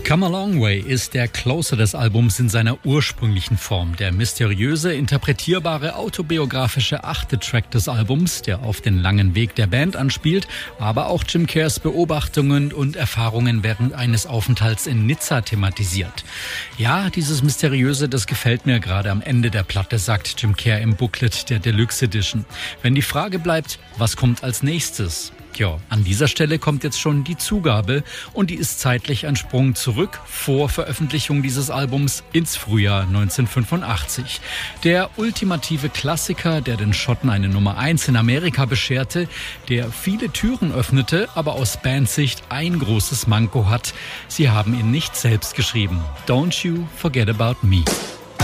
Come a Long Way ist der Closer des Albums in seiner ursprünglichen Form. Der mysteriöse, interpretierbare, autobiografische 8. Track des Albums, der auf den langen Weg der Band anspielt, aber auch Jim Kerrs Beobachtungen und Erfahrungen während eines Aufenthalts in Nizza thematisiert. Ja, dieses Mysteriöse, das gefällt mir gerade am Ende der Platte, sagt Jim Kerr im Booklet der Deluxe Edition. Wenn die Frage bleibt, was kommt als nächstes? Ja, an dieser Stelle kommt jetzt schon die Zugabe und die ist zeitlich ein Sprung zurück vor Veröffentlichung dieses Albums ins Frühjahr 1985. Der ultimative Klassiker, der den Schotten eine Nummer 1 in Amerika bescherte, der viele Türen öffnete, aber aus Bandsicht ein großes Manko hat. Sie haben ihn nicht selbst geschrieben. Don't You Forget About Me.